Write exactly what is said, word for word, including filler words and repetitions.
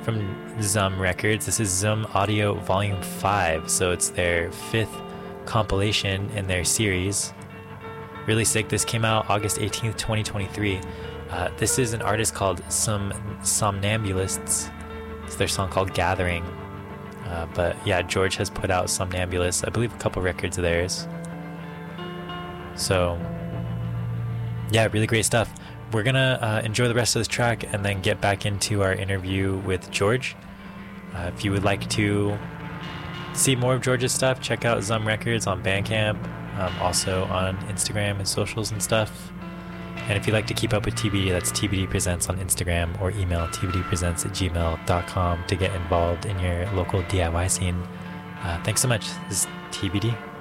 from Zum Records. This is Zum Audio Volume five, so it's their fifth compilation in their series. Really sick. This came out August eighteenth, twenty twenty-three. Uh, this is an artist called Some Somnambulists. It's their song called Gathering. Uh, but yeah, George has put out Somnambulist, I believe a couple records of theirs. So yeah, really great stuff. We're gonna uh, enjoy the rest of this track and then get back into our interview with George. Uh, if you would like to see more of George's stuff, check out Zum Records on Bandcamp, um, also on Instagram and socials and stuff. And if you'd like to keep up with T B D, that's T B D Presents on Instagram, or email T B D presents at gmail dot com to get involved in your local D I Y scene. Uh, thanks so much. This is T B D.